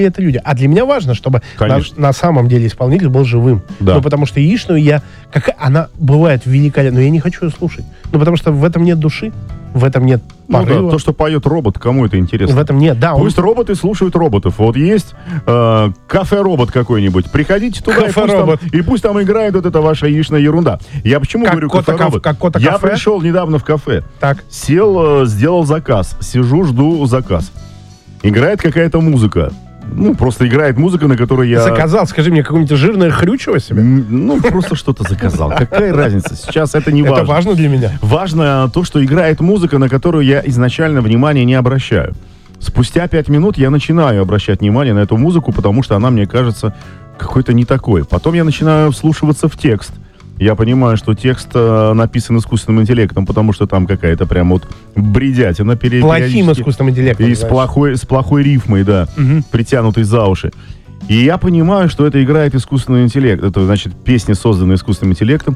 это люди. А для меня важно, чтобы на самом деле исполнитель был живым. Да. Ну, потому что яичную она бывает великолепна, но я не хочу ее слушать. Ну, потому что в этом нет души, в этом нет порыва. Ну да, то, что поет робот, кому это интересно? В этом нет, да. Пусть роботы слушают роботов. Вот есть кафе-робот какой-нибудь. Приходите туда, и пусть там играет вот эта ваша яичная ерунда. Я почему говорю кафе-робот? Я пришел недавно в кафе. Так. Сел, сделал заказ. Сижу, жду заказ. Играет какая-то музыка. Ну, просто играет музыка, на которой я... Заказал, скажи мне, какое-нибудь жирное хрючево себе? Ну, просто что-то заказал. Какая разница? Сейчас это не важно. Это важно для меня. Важно то, что играет музыка, на которую я изначально внимания не обращаю. Спустя 5 минут я начинаю обращать внимание на эту музыку, потому что она мне кажется какой-то не такой. Потом я начинаю вслушиваться в текст. Я понимаю, что текст написан искусственным интеллектом, потому что там какая-то прям вот бредятина. Плохим искусственным интеллектом. И с плохой рифмой, да, притянутой за уши. И я понимаю, что это играет искусственный интеллект. Это значит песни, созданные искусственным интеллектом.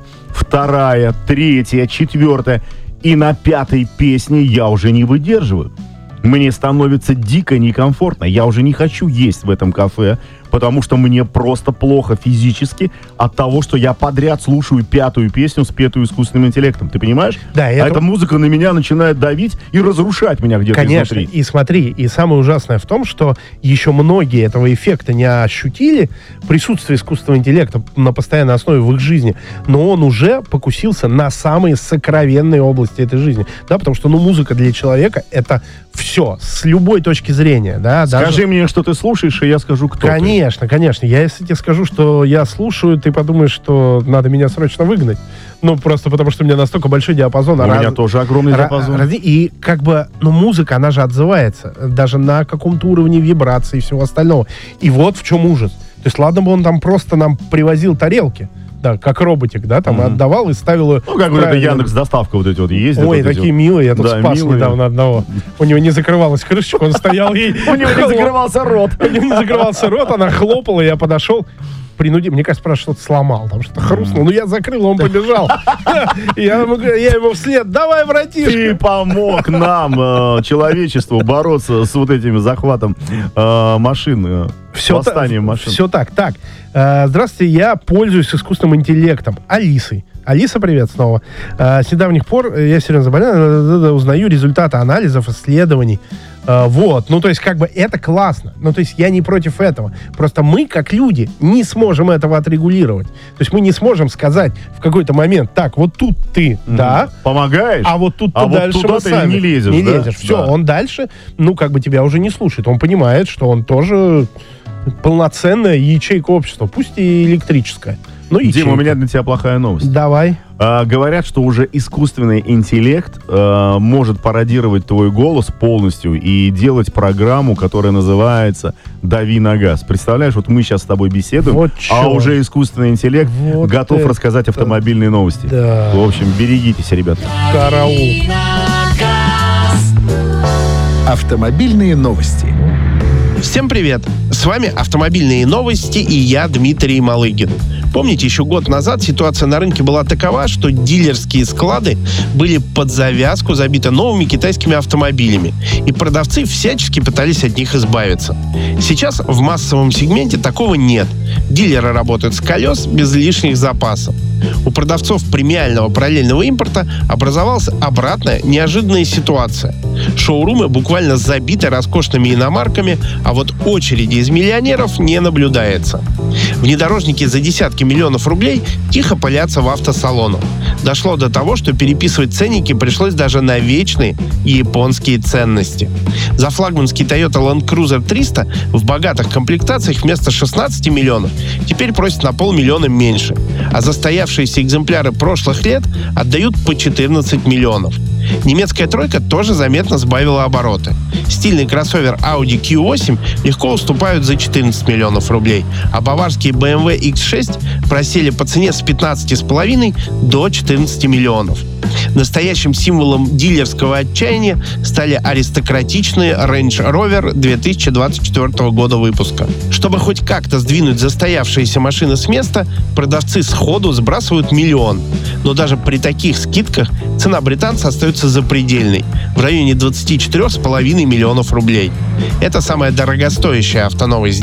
2-я, 3-я, 4-я. И на 5-й песне я уже не выдерживаю. Мне становится дико некомфортно. Я уже не хочу есть в этом кафе, потому что мне просто плохо физически от того, что я подряд слушаю 5-ю песню, спетую искусственным интеллектом. Ты понимаешь? Да. Эта музыка на меня начинает давить и разрушать меня где-то изнутри. Конечно. И смотри, и самое ужасное в том, что еще многие этого эффекта не ощутили, присутствие искусственного интеллекта на постоянной основе в их жизни, но он уже покусился на самые сокровенные области этой жизни. Да, потому что, музыка для человека — это все, с любой точки зрения. Да, скажи мне, что ты слушаешь, и я скажу, кто Конечно. Я если тебе скажу, что я слушаю, ты подумаешь, что надо меня срочно выгнать. Ну, просто потому что у меня настолько большой диапазон. У меня тоже огромный диапазон. И музыка, она же отзывается даже на каком-то уровне вибрации и всего остального. И вот в чем ужас. То есть, ладно бы он там просто нам привозил тарелки, да, как роботик, да, там отдавал и ставил ее. Ну, как вот это Яндекс.Доставка вот эти вот ездят. Ой, такие милые, я тут спас недавно одного. У него не закрывалась крышечка, он стоял и... У него не закрывался рот. У него не закрывался рот, она хлопала, я подошел. Мне кажется, просто что-то сломал, там что-то хрустнуло. Я закрыл, он побежал. Я ему вслед: давай, братишка. Ты помог нам, человечеству, бороться с вот этим захватом машин, восстанием машин. Все так. Здравствуйте, я пользуюсь искусственным интеллектом. Алисой. Алиса, привет снова. С недавних пор я серьезно заболел, узнаю результаты анализов, исследований. Вот, то есть это классно. То есть я не против этого. Просто мы, как люди, не сможем этого отрегулировать. То есть мы не сможем сказать в какой-то момент: так, вот тут ты, да, помогаешь, а вот тут ты дальше туда ты не лезешь. Не лезешь. Все, да. Он дальше, тебя уже не слушает. Он понимает, что он тоже полноценная ячейка общества, пусть и электрическая. Дима, у меня для тебя плохая новость. Давай. Говорят, что уже искусственный интеллект может пародировать твой голос полностью и делать программу, которая называется «Дави на газ». Представляешь, вот мы сейчас с тобой беседуем, а уже искусственный интеллект готов рассказать автомобильные новости. Да. В общем, берегитесь, ребята. Караул. Автомобильные новости. Всем привет! С вами «Автомобильные новости» и я, Дмитрий Малыгин. Помните, еще год назад ситуация на рынке была такова, что дилерские склады были под завязку забиты новыми китайскими автомобилями, и продавцы всячески пытались от них избавиться. Сейчас в массовом сегменте такого нет. Дилеры работают с колес без лишних запасов. У продавцов премиального параллельного импорта образовалась обратная, неожиданная ситуация. Шоурумы буквально забиты роскошными иномарками, а вот очереди из миллионеров не наблюдается. Внедорожники за десятки миллионов рублей тихо пылятся в автосалонах. Дошло до того, что переписывать ценники пришлось даже на вечные японские ценности. За флагманский Toyota Land Cruiser 300 в богатых комплектациях вместо 16 миллионов теперь просят на 500 000 меньше, а застоявшиеся экземпляры прошлых лет отдают по 14 миллионов. Немецкая тройка тоже заметно сбавила обороты. Стильный кроссовер Audi Q8 легко уступают за 14 миллионов рублей, а баварские BMW X6 просели по цене с 15,5 до 14 миллионов. Настоящим символом дилерского отчаяния стали аристократичные Range Rover 2024 года выпуска. Чтобы хоть как-то сдвинуть застоявшиеся машины с места, продавцы сходу сбрасывают миллион. Но даже при таких скидках цена британца остается запредельной, в районе 24,5 миллионов рублей. Это самая дорогостоящая автоновость